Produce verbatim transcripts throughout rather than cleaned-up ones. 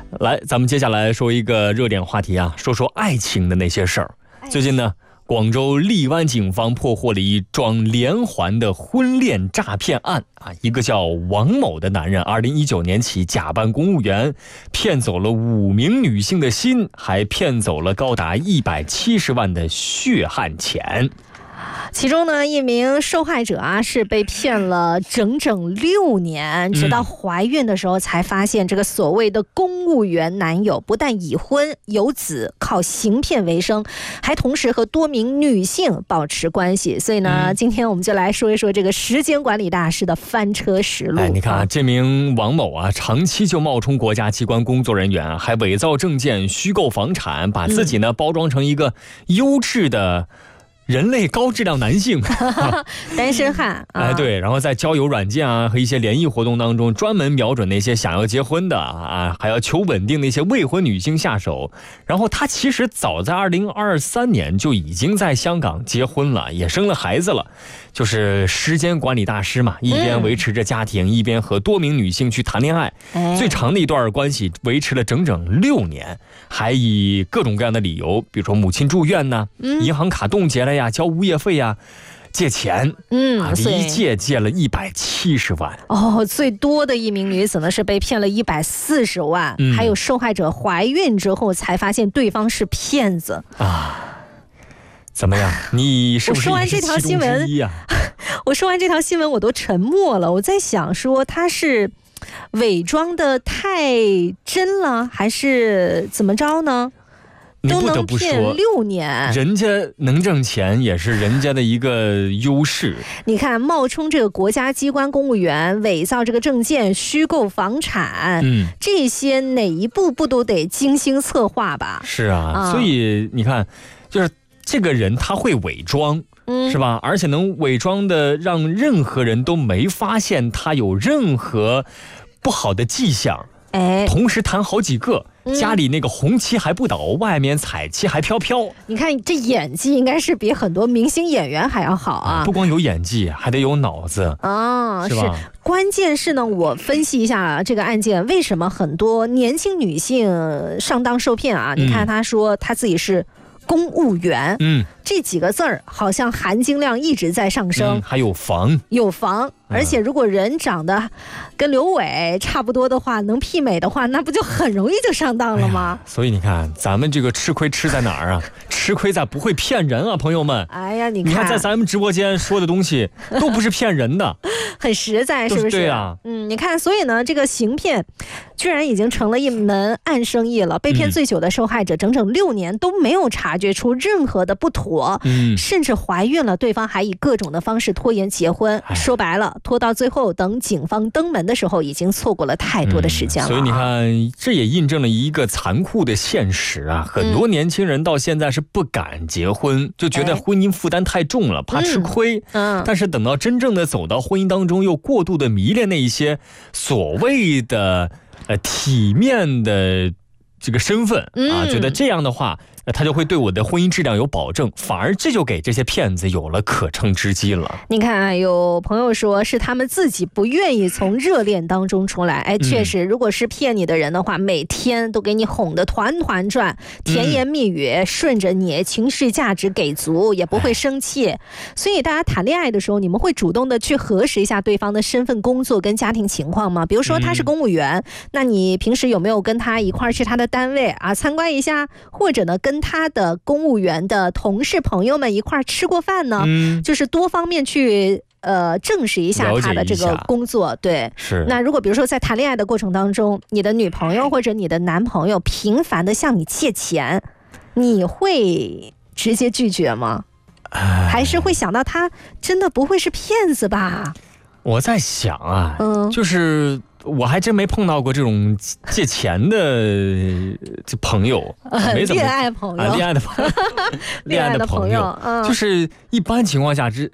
来，咱们接下来说一个热点话题啊，说说爱情的那些事儿。最近呢，广州荔湾警方破获了一桩连环的婚恋诈骗案啊！一个叫王某的男人，二零一九年起假扮公务员，骗走了五名女性的心，还骗走了高达一百七十万的血汗钱。 其中呢，一名受害者啊是被骗了整整六年，直到怀孕的时候才发现，这个所谓的公务员男友不但已婚有子，靠行骗为生，还同时和多名女性保持关系。所以呢，嗯、今天我们就来说一说这个时间管理大师的翻车实录。 哎，你看啊，这名王某啊，长期就冒充国家机关工作人员，还伪造证件、虚构房产，把自己呢、嗯、包装成一个优质的人类高质量男性单身汉、 啊、哎，对，然后在交友软件啊和一些联谊活动当中，专门瞄准那些想要结婚的啊，还要求稳定的一些未婚女性下手。然后他其实早在二零二三年就已经在香港结婚了，也生了孩子了，就是时间管理大师嘛，一边维持着家庭、嗯、一边和多名女性去谈恋爱、哎、最长的一段关系维持了整整六年，还以各种各样的理由，比如说母亲住院呢、嗯、银行卡冻结了呀，交物业费呀，借钱，嗯，啊、一借借了一百七十万。 哦，最多的一名女子呢是被骗了一百四十万、嗯，还有受害者怀孕之后才发现对方是骗子啊。 怎么样？你是不是也是其中之一啊？ 我说完这条新闻，我都沉默了。我在想说，他是伪装的太真了，还是怎么着呢？ 你不得不说， 六年， 人家能挣钱也是人家的一个优势。 你看，冒充这个国家机关公务员，伪造这个证件，虚构房产，嗯，这些哪一步不都得精心策划吧？ 是啊，啊所以你看，就是这个人他会伪装。嗯、是吧？而且能伪装的让任何人都没发现他有任何不好的迹象。哎，同时谈好几个、嗯，家里那个红旗还不倒，外面彩旗还飘飘。 你看这演技应该是比很多明星演员还要好啊！ 不光有演技，还得有脑子啊！是吧？是关键是呢，我分析一下这个案件，为什么很多年轻女性上当受骗啊？嗯、你看她说她自己是公务员，嗯，这几个字儿好像含金量一直在上升。 嗯、还有房， 有房。而且如果人长得跟刘伟差不多的话，能媲美的话，那不就很容易就上当了吗？ 哎、所以你看，咱们这个吃亏吃在哪儿啊？吃亏在不会骗人啊，朋友们。 哎呀，你看， 你看在咱们直播间说的东西都不是骗人的， 很实在，是不是？ 对啊， 嗯，你看，所以呢，这个行骗居然已经成了一门暗生意了。被骗最久的受害者，整整六年都没有察觉出任何的不妥，嗯，甚至怀孕了，对方还以各种的方式拖延结婚。说白了。拖到最后，等警方登门的时候，已经错过了太多的时间了、嗯。 所以你看，这也印证了一个残酷的现实啊！很多年轻人到现在是不敢结婚，嗯、就觉得婚姻负担太重了，哎、怕吃亏。嗯，但是等到真正的走到婚姻当中，又过度的迷恋那一些所谓的呃体面的这个身份啊，嗯、觉得这样的话。他就会对我的婚姻质量有保证，反而这就给这些骗子有了可乘之机了。 你看，有朋友说是他们自己不愿意从热恋当中出来。哎，确实，如果是骗你的人的话，嗯、每天都给你哄得团团转，甜言蜜语，嗯、顺着你，情绪价值给足，也不会生气。所以大家谈恋爱的时候，你们会主动的去核实一下对方的身份、工作跟家庭情况吗？比如说他是公务员，嗯、那你平时有没有跟他一块儿去他的单位啊参观一下，或者呢跟他的公务员的同事朋友们一块吃过饭呢？嗯，就是多方面去呃证实一下他的这个工作。对， 是。 那如果比如说在谈恋爱的过程当中，你的女朋友或者你的男朋友频繁的向你借钱，你会直接拒绝吗？还是会想到他真的不会是骗子吧？ 我在想啊，嗯，就是我还真没碰到过这种借钱的朋友， 呃、没怎么恋爱朋友， 啊、恋爱的朋友，恋爱的朋友，嗯、就是一般情况下之呃。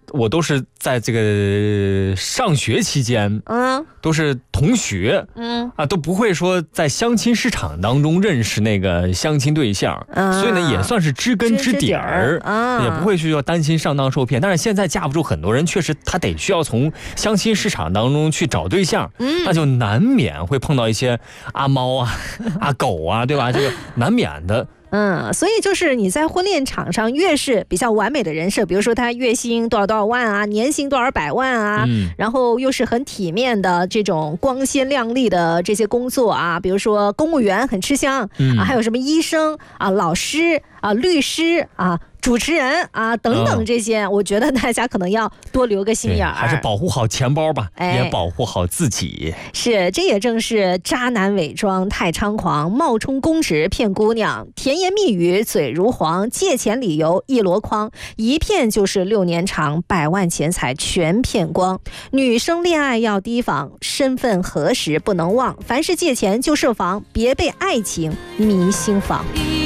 我都是在这个上学期间，嗯，都是同学，嗯啊，都不会说在相亲市场当中认识那个相亲对象，啊、所以呢也算是知根知底儿，啊，也不会去要担心上当受骗。但是现在架不住很多人确实他得需要从相亲市场当中去找对象，嗯，那就难免会碰到一些阿猫啊、阿狗啊，对吧？这个难免的。 嗯，所以就是你在婚恋场上越是比较完美的人设，比如说他月薪多少多少万啊，年薪多少百万啊，嗯、然后又是很体面的这种光鲜亮丽的这些工作啊，比如说公务员很吃香，嗯、啊，还有什么医生啊、老师啊、律师啊。主持人啊，等等这些、嗯，我觉得大家可能要多留个心眼儿， 还是保护好钱包吧，哎、也保护好自己。 是，这也正是渣男伪装太猖狂，冒充公职骗姑娘，甜言蜜语嘴如簧，借钱理由一箩筐，一骗就是六年长，百万钱财全骗光。女生恋爱要提防，身份核实不能忘，凡是借钱就设防，别被爱情迷心房。